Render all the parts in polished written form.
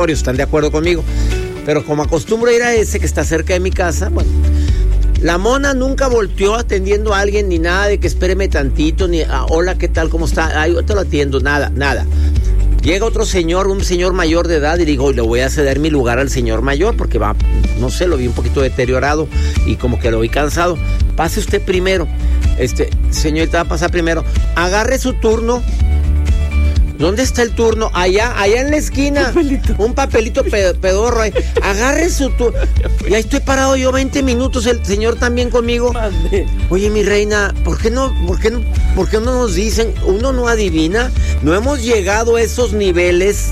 ¿están de acuerdo conmigo? Pero como acostumbro ir a ese que está cerca de mi casa, bueno, la mona nunca volteó atendiendo a alguien, ni nada de que espéreme tantito, ni hola, ¿qué tal? ¿Cómo está? Ay, yo te lo atiendo, nada. Llega otro señor, un señor mayor de edad, y digo, le voy a ceder mi lugar al señor mayor, porque va, no sé, lo vi un poquito deteriorado y como que lo vi cansado. Pase usted primero. Señorita, va a pasar primero. Agarre su turno. ¿Dónde está el turno? Allá en la esquina. Un papelito pedorro ahí. Agarre su turno. Y ahí estoy parado yo 20 minutos, el señor también conmigo. Oye, mi reina, ¿por qué no nos dicen? Uno no adivina. No hemos llegado a esos niveles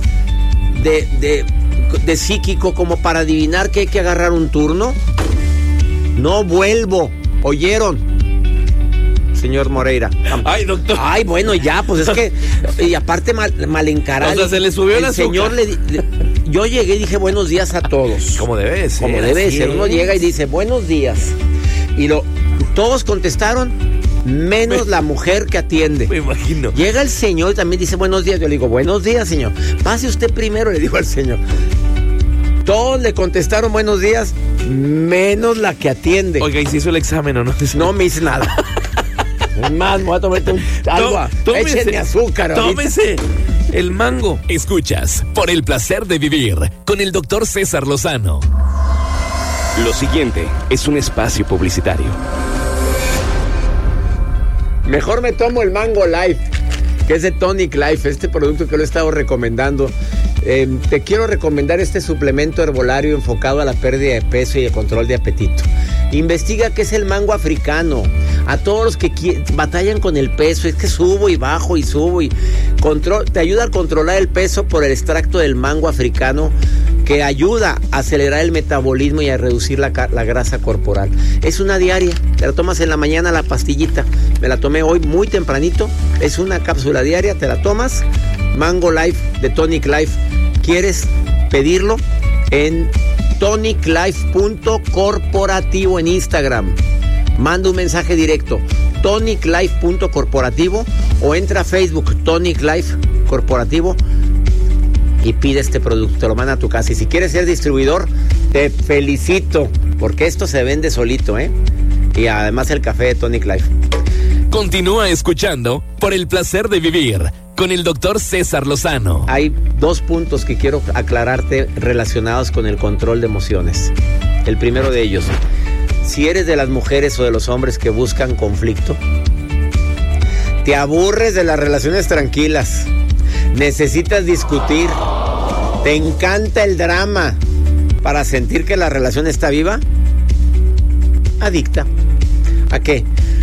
de psíquico como para adivinar que hay que agarrar un turno. No vuelvo. ¿Oyeron? Señor Moreira. Ay, doctor. Ay, bueno, ya, pues es que... Y aparte mal encarado. O sea, se le subió el azúcar. Señor yo llegué y dije buenos días a todos. Como debe ser. Como debe ser. Uno llega y dice buenos días. Y todos contestaron, menos la mujer que atiende. Me imagino. Llega el señor y también dice buenos días. Yo le digo, buenos días, señor. Pase usted primero, le digo al señor. Todos le contestaron buenos días, menos la que atiende. Oiga, ¿y si hizo el examen o no? No me hice nada. Es más, me voy a tomarte algo. Échenme azúcar. Tómese el mango. Escuchas Por el Placer de Vivir con el doctor César Lozano. Lo siguiente es un espacio publicitario. Mejor me tomo el Mango Life, que es de Tonic Life, este producto que lo he estado recomendando. Te quiero recomendar este suplemento herbolario enfocado a la pérdida de peso y el control de apetito. Investiga qué es el mango africano. A todos los que batallan con el peso, es que subo y bajo y subo y te ayuda a controlar el peso por el extracto del mango africano, que ayuda a acelerar el metabolismo y a reducir la grasa corporal. Es una diaria, te la tomas en la mañana, la pastillita. Me la tomé hoy muy tempranito, es una cápsula diaria, te la tomas. Mango Life de Tonic Life. ¿Quieres pedirlo? En toniclife.corporativo en Instagram. Manda un mensaje directo, toniclife.corporativo, o entra a Facebook, Tonic Life Corporativo, y pide este producto, te lo manda a tu casa. Y si quieres ser distribuidor, te felicito, porque esto se vende solito, y además el café de Tonic Life. Continúa escuchando Por el Placer de Vivir con el doctor César Lozano. Hay 2 puntos que quiero aclararte relacionados con el control de emociones. El primero de ellos: si eres de las mujeres o de los hombres que buscan conflicto, te aburres de las relaciones tranquilas, necesitas discutir, te encanta el drama para sentir que la relación está viva, adicta. ¿A qué?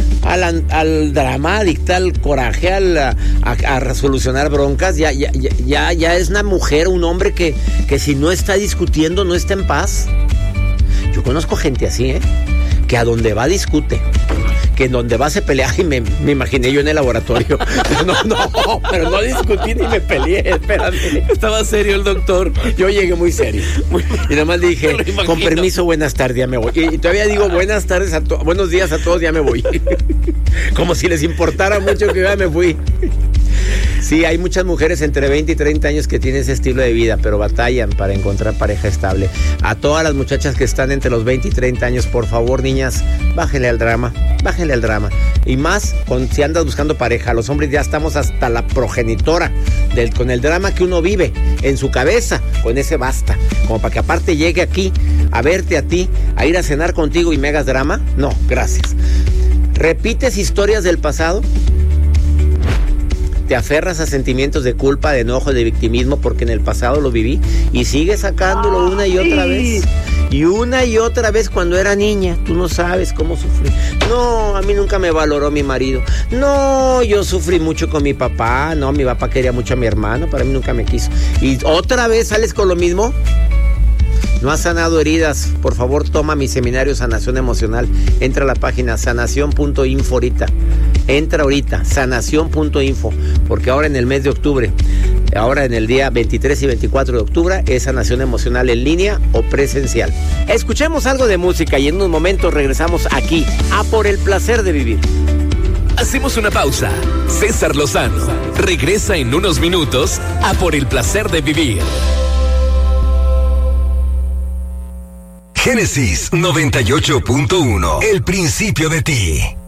Al drama, adicta al coraje, a solucionar broncas. Ya es una mujer, un hombre que si no está discutiendo no está en paz. Yo conozco gente así, que a donde va discute, que en donde va se pelea. Y me imaginé yo en el laboratorio. Pero no discutí ni me peleé, espérame. Estaba serio el doctor. Yo llegué muy serio. Y nada más dije, con permiso, buenas tardes, ya me voy. Y todavía digo, buenas tardes, buenos días a todos, ya me voy. Como si les importara mucho que ya me fui. Sí, hay muchas mujeres entre 20 y 30 años que tienen ese estilo de vida, pero batallan para encontrar pareja estable. A todas las muchachas que están entre los 20 y 30 años, por favor, niñas, bájenle al drama. Y más si andas buscando pareja. Los hombres ya estamos hasta la progenitora con el drama que uno vive en su cabeza. Con ese basta, como para que aparte llegue aquí a verte a ti, a ir a cenar contigo y me hagas drama. No, gracias. ¿Repites historias del pasado? Te aferras a sentimientos de culpa, de enojo, de victimismo porque en el pasado lo viví y sigues sacándolo una y otra vez. Y una y otra vez cuando era niña. Tú no sabes cómo sufrí. No, a mí nunca me valoró mi marido. No, yo sufrí mucho con mi papá. No, mi papá quería mucho a mi hermano, pero a mí nunca me quiso. Y otra vez sales con lo mismo. No has sanado heridas. Por favor, toma mi seminario Sanación Emocional. Entra a la página sanación.info ahorita. Entra ahorita, sanación.info, porque ahora en el mes de octubre, ahora en el día 23 y 24 de octubre, es sanación emocional en línea o presencial. Escuchemos algo de música y en unos momentos regresamos aquí a Por el Placer de Vivir. Hacemos una pausa. César Lozano regresa en unos minutos a Por el Placer de Vivir. Génesis 98.1. El principio de ti.